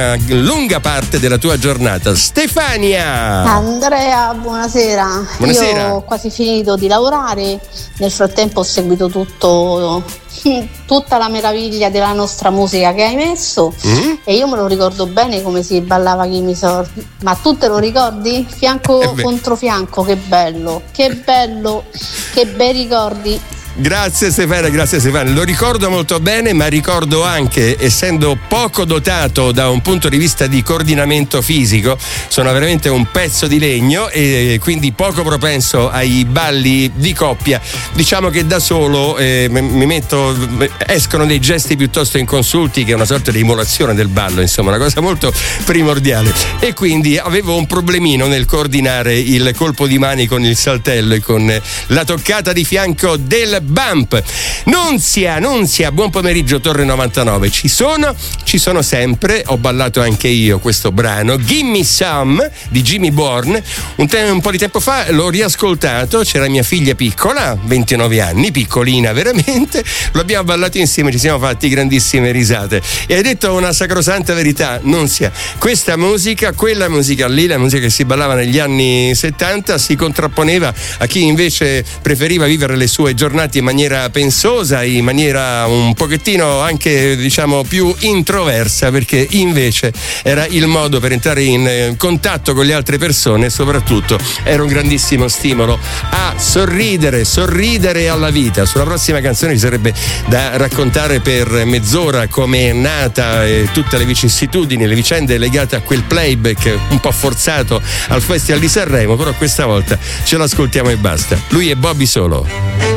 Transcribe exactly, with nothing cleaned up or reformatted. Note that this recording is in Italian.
lunga parte della tua giornata. Stefania! Andrea, buonasera. Buonasera. Io ho quasi finito di lavorare, nel frattempo ho seguito tutto, tutta la meraviglia della nostra musica che hai messo, mm? E io me lo ricordo bene come si ballava Chi mi sor... Ma tu te lo ricordi? Fianco eh contro fianco, che bello, che bello, che bei ricordi. Grazie Stefania, grazie Stefania. Lo ricordo molto bene, ma ricordo anche, essendo poco dotato da un punto di vista di coordinamento fisico, sono veramente un pezzo di legno e quindi poco propenso ai balli di coppia. Diciamo che da solo eh, mi metto, escono dei gesti piuttosto inconsulti, che è una sorta di emulazione del ballo, insomma, una cosa molto primordiale. E quindi avevo un problemino nel coordinare il colpo di mani con il saltello e con la toccata di fianco del bump. Nunzia, Nunzia, buon pomeriggio, Torre novantanove. Ci sono, ci sono sempre. Ho ballato anche io questo brano, Gimme Some di Jimmy Bourne. Un, te- un po' di tempo fa l'ho riascoltato. C'era mia figlia piccola, ventinove anni, piccolina veramente. Lo abbiamo ballato insieme, ci siamo fatti grandissime risate. E hai detto una sacrosanta verità, Nunzia. Questa musica, quella musica lì, la musica che si ballava negli anni settanta, si contrapponeva a chi invece preferiva vivere le sue giornate in maniera pensosa, in maniera un pochettino anche, diciamo, più introversa, perché invece era il modo per entrare in contatto con le altre persone e soprattutto era un grandissimo stimolo a sorridere, sorridere alla vita. Sulla prossima canzone ci sarebbe da raccontare per mezz'ora come è nata e tutte le vicissitudini, le vicende legate a quel playback un po' forzato al Festival di Sanremo, però questa volta ce l'ascoltiamo e basta. Lui è Bobby Solo.